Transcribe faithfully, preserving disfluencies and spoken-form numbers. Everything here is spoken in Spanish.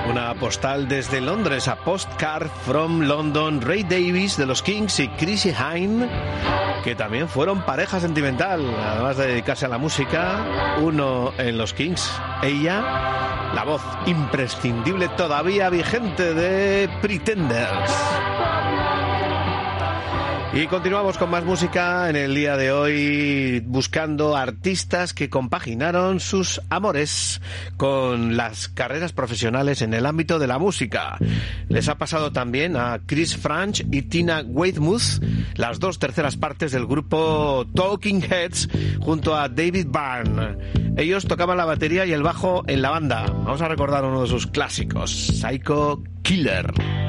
Una postal desde Londres, a Postcard from London. Ray Davies de los Kings y Chrissie Hynde, que también fueron pareja sentimental, además de dedicarse a la música. Uno en los Kings, ella, la voz imprescindible todavía vigente de Pretenders. Y continuamos con más música en el día de hoy, buscando artistas que compaginaron sus amores con las carreras profesionales en el ámbito de la música. Les ha pasado también a Chris Frantz y Tina Weymouth, las dos terceras partes del grupo Talking Heads, junto a David Byrne. Ellos tocaban la batería y el bajo en la banda. Vamos a recordar uno de sus clásicos, Psycho Killer.